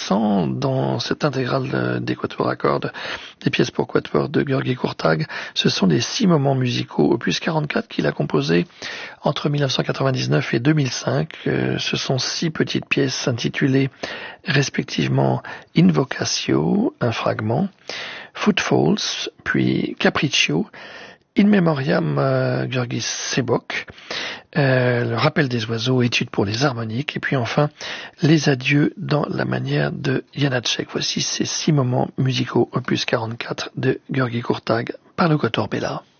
intéressant dans cette intégrale des quatuors à cordes, des pièces pour quatuor de György Kurtág, ce sont les 6 moments musicaux opus 44 qu'il a composés entre 1999 et 2005. Ce sont 6 petites pièces intitulées respectivement Invocatio, un fragment, Footfalls, puis Capriccio, In Memoriam György Sebok, le rappel des oiseaux, étude pour les harmoniques, et puis enfin les adieux dans la manière de Janáček. Voici ces 6 moments musicaux opus 44 de György Kurtág par le quatuor Béla.